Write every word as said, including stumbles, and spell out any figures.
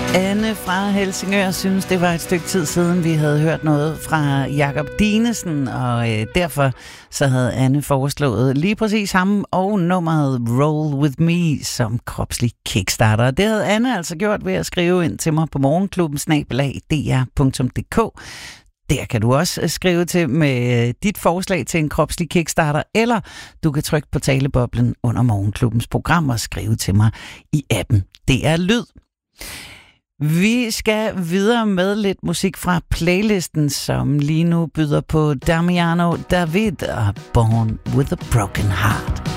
Anne fra Helsingør synes, det var et stykke tid siden, vi havde hørt noget fra Jakob Dinesen, og øh, derfor så havde Anne foreslået lige præcis ham og nummeret Roll With Me som kropslig kickstarter. Det havde Anne altså gjort ved at skrive ind til mig på morgenklubben snabel-a d r punktum d k. Der kan du også skrive til med dit forslag til en kropslig kickstarter, eller du kan trykke på taleboblen under morgenklubbens program og skrive til mig i appen. Det er lyd. Vi skal videre med lidt musik fra playlisten, som lige nu byder på Damiano David og Born With A Broken Heart.